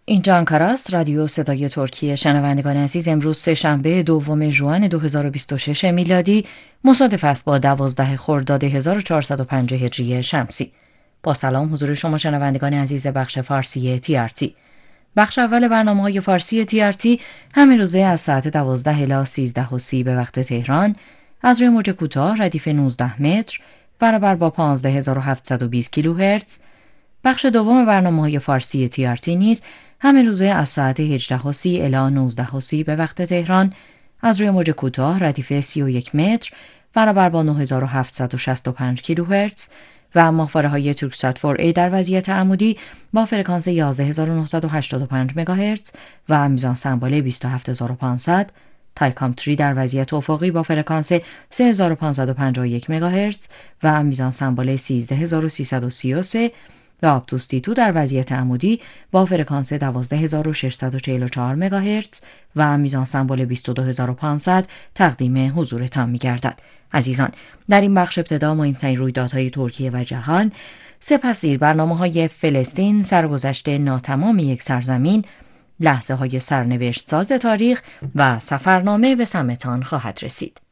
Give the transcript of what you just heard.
اینجا آنکارا است، رادیو صدای ترکیه. شنوندگان عزیز، امروز سه‌شنبه دوم ژوئن 2026 میلادی مصادف است با 12 خرداد 1405 هجری شمسی. با سلام حضور شما شنوندگان عزیز بخش فارسی TRT. بخش اول برنامه‌های فارسی TRT همه روزه از ساعت 12 الی 13:30 به وقت تهران از روی موج کوتاه ردیف 19 متر برابر با 15720 کیلوهرتز. بخش دوم برنامه‌های فارسی TRT نیز همه روزه از ساعت 18:30 الی 19:30 به وقت تهران از روی موج کوتاه ردیف 31 متر برابر با 9765 کیلوهرتز و ماهواره‌های تورکسات 4A در وضعیت عمودی با فرکانس 11985 مگاهرتز و میزان سنبال 27500، تایکام 3 در وضعیت افقی با فرکانس 3551 مگاهرتز و میزان سنبال 13333 و آپتوس تی 2 در وضعیت عمودی با فرکانس 12644 مگاهرتز و میزان سنبال 22500 تقدیم حضورتان می‌گردد. عزیزان، در این بخش ابتدا مهمترین رویدادهای ترکیه و جهان، سپس برنامه‌های فلسطین، سرگذشت ناتمام یک سرزمین، لحظه‌های سرنوشت ساز تاریخ و سفرنامه به سمتان خواهد رسید.